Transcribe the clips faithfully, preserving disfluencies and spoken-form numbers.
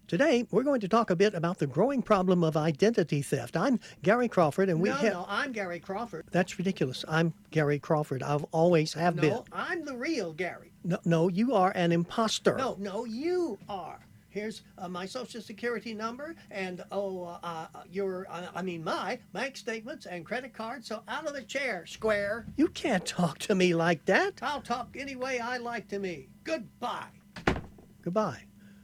Today, we're going to talk a bit about the growing problem of identity theft. I'm Gary Crawford, and we No, have. no, I'm Gary Crawford. That's ridiculous. I'm Gary Crawford. I've always have been. No, I'm the real Gary. No, no, you are an imposter. No, no, you are. Here's uh, my social security number and, oh, uh, uh, your, uh, I mean, my bank statements and credit cards. So out of the chair, square. You can't talk to me like that. I'll talk any way I like to me. Goodbye. Goodbye.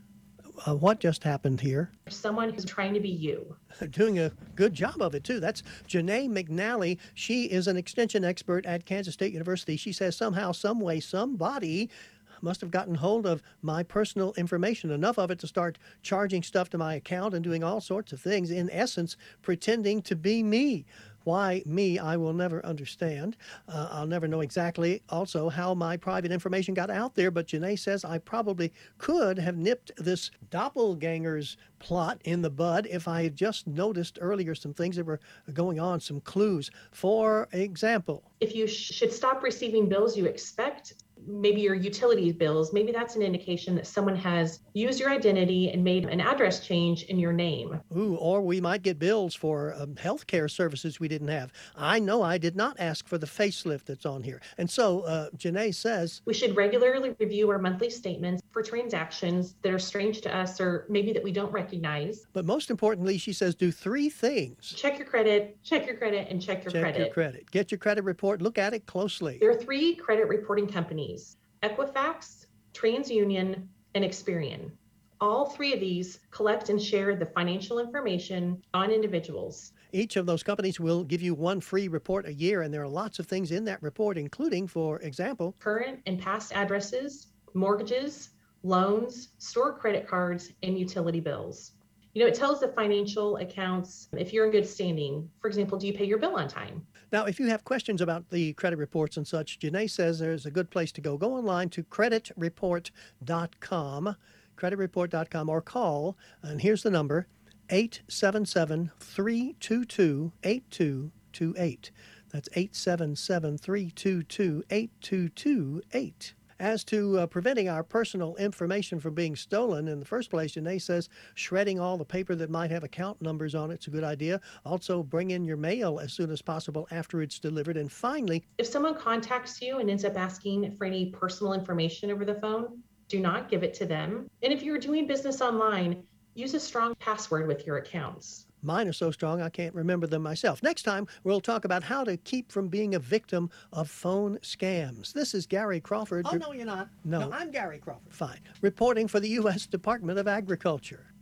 Uh, what just happened here? Someone who's trying to be you. Doing a good job of it, too. That's Janae McNally. She is an extension expert at Kansas State University. She says somehow, some way, somebody must have gotten hold of my personal information, enough of it to start charging stuff to my account and doing all sorts of things, in essence, pretending to be me. Why me, I will never understand. Uh, I'll never know exactly also how my private information got out there, but Janae says I probably could have nipped this doppelgangers plot in the bud if I had just noticed earlier some things that were going on, some clues. For example, If you sh- should stop receiving bills you expect, maybe your utility bills, maybe that's an indication that someone has used your identity and made an address change in your name. ooh, or we might get bills for um, health care services we didn't have. I know I did not ask for the facelift that's on here. And so uh, Janae says, We should regularly review our monthly statements for transactions that are strange to us or maybe that we don't recognize. but most importantly, she says, do three things. Check your credit, check your credit, and check your Check credit. your credit. Get your credit report. Look at it closely. There are three credit reporting companies: Equifax, TransUnion, and Experian. All three of these collect and share the financial information on individuals. Each of those companies will give you one free report a year, and there are lots of things in that report, including, for example, Current and past addresses, mortgages, loans, store credit cards, and utility bills. You know, it tells the financial accounts if you're in good standing. For example, do you pay your bill on time? now, if you have questions about the credit reports and such, Janae says there's a good place to go. Go online to credit report dot com, credit report dot com, or call, and here's the number, eight seven seven, three two two, eight two two eight. That's eight seven seven, three two two, eight two two eight. As to uh, preventing our personal information from being stolen, in the first place, Janae says shredding all the paper that might have account numbers on it is a good idea. Also, bring in your mail as soon as possible after it's delivered. And finally, If someone contacts you and ends up asking for any personal information over the phone, do not give it to them. And if you're doing business online, use a strong password with your accounts. mine are so strong I can't remember them myself. Next time, we'll talk about how to keep from being a victim of phone scams. This is Gary Crawford. Oh, no, you're not. No. No, I'm Gary Crawford. Fine. Reporting for the U S Department of Agriculture.